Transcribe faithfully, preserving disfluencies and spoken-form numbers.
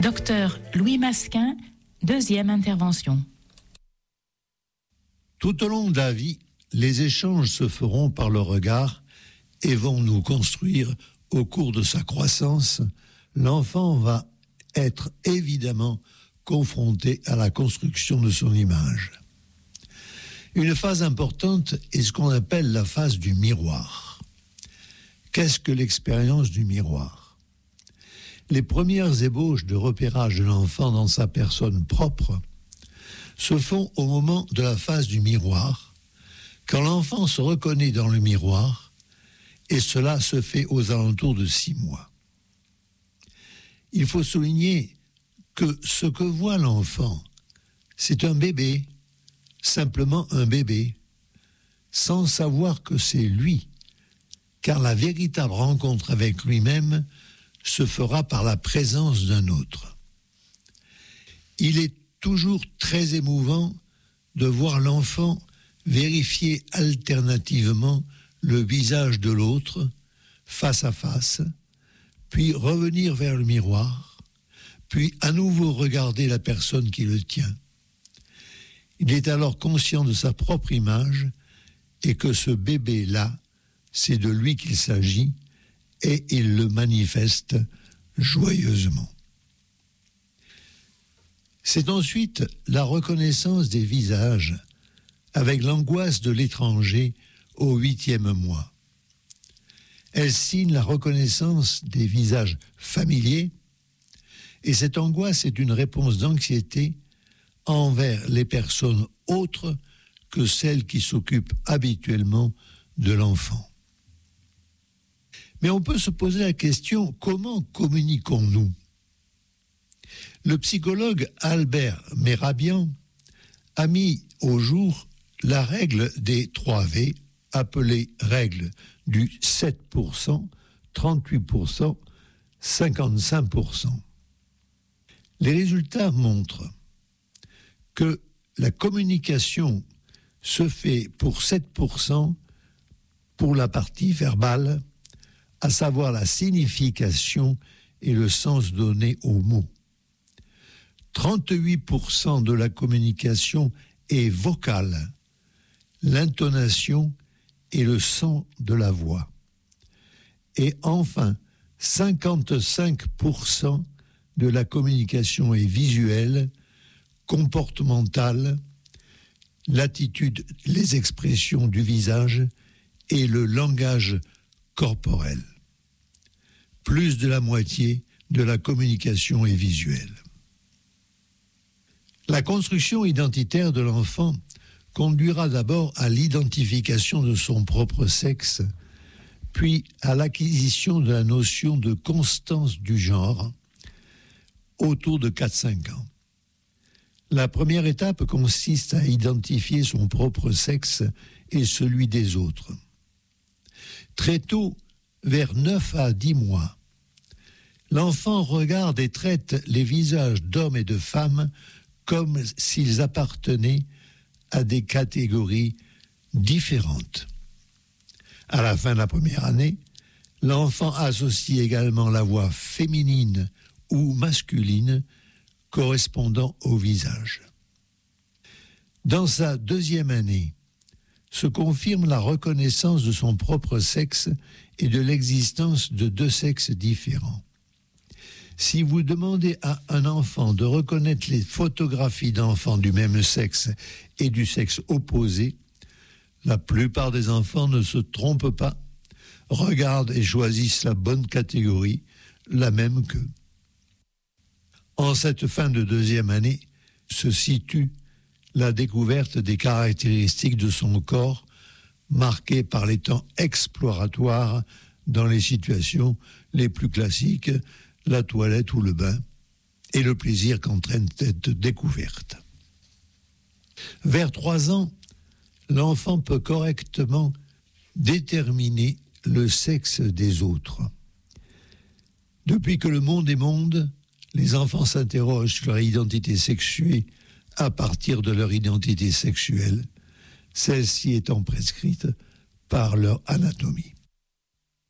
Docteur Louis Masquin, deuxième intervention. Tout au long de la vie, les échanges se feront par le regard et vont nous construire au cours de sa croissance. L'enfant va être évidemment confronté à la construction de son image. Une phase importante est ce qu'on appelle la phase du miroir. Qu'est-ce que l'expérience du miroir ? Les premières ébauches de repérage de l'enfant dans sa personne propre se font au moment de la phase du miroir, quand l'enfant se reconnaît dans le miroir, et cela se fait aux alentours de six mois. Il faut souligner que ce que voit l'enfant, c'est un bébé, simplement un bébé, sans savoir que c'est lui, car la véritable rencontre avec lui-même se fera par la présence d'un autre. Il est toujours très émouvant de voir l'enfant vérifier alternativement le visage de l'autre, face à face, puis revenir vers le miroir, puis à nouveau regarder la personne qui le tient. Il est alors conscient de sa propre image et que ce bébé-là, c'est de lui qu'il s'agit et il le manifeste joyeusement. C'est ensuite la reconnaissance des visages avec l'angoisse de l'étranger au huitième mois. Elle signe la reconnaissance des visages familiers et cette angoisse est une réponse d'anxiété envers les personnes autres que celles qui s'occupent habituellement de l'enfant. Mais on peut se poser la question, comment communiquons-nous ? Le psychologue Albert Mehrabian a mis au jour la règle des trois V, appelée règle du sept pour cent, trente-huit pour cent, cinquante-cinq pour cent. Les résultats montrent que la communication se fait pour sept pour cent pour la partie verbale, à savoir la signification et le sens donné aux mots. trente-huit pour cent de la communication est vocale, l'intonation et le son de la voix. Et enfin, cinquante-cinq pour cent de la communication est visuelle, comportementale, l'attitude, les expressions du visage et le langage corporel. Plus de la moitié de la communication est visuelle. La construction identitaire de l'enfant conduira d'abord à l'identification de son propre sexe, puis à l'acquisition de la notion de constance du genre autour de quatre à cinq ans. La première étape consiste à identifier son propre sexe et celui des autres. Très tôt, vers neuf à dix mois, l'enfant regarde et traite les visages d'hommes et de femmes comme s'ils appartenaient à des catégories différentes. À la fin de la première année, l'enfant associe également la voix féminine ou masculine correspondant au visage. Dans sa deuxième année, se confirme la reconnaissance de son propre sexe et de l'existence de deux sexes différents. Si vous demandez à un enfant de reconnaître les photographies d'enfants du même sexe et du sexe opposé, la plupart des enfants ne se trompent pas, regardent et choisissent la bonne catégorie, la même qu'eux. En cette fin de deuxième année se situe la découverte des caractéristiques de son corps, marquées par les temps exploratoires dans les situations les plus classiques, la toilette ou le bain, et le plaisir qu'entraîne cette découverte. Vers trois ans, l'enfant peut correctement déterminer le sexe des autres. Depuis que le monde est monde, les enfants s'interrogent sur leur identité sexuée à partir de leur identité sexuelle, celle-ci étant prescrite par leur anatomie.